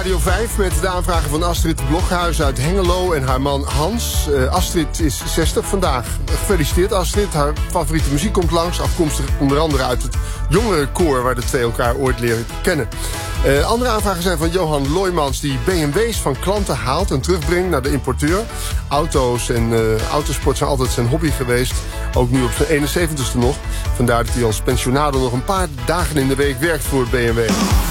Radio 5 met de aanvragen van Astrid Blokhuis uit Hengelo en haar man Hans. Astrid is 60 vandaag. Gefeliciteerd Astrid. Haar favoriete muziek komt langs. Afkomstig onder andere uit het jongerenkoor waar de twee elkaar ooit leren kennen. Andere aanvragen zijn van Johan Loijmans die BMW's van klanten haalt en terugbrengt naar de importeur. Auto's en autosport zijn altijd zijn hobby geweest. Ook nu op zijn 71ste nog. Vandaar dat hij als pensionado nog een paar dagen in de week werkt voor BMW.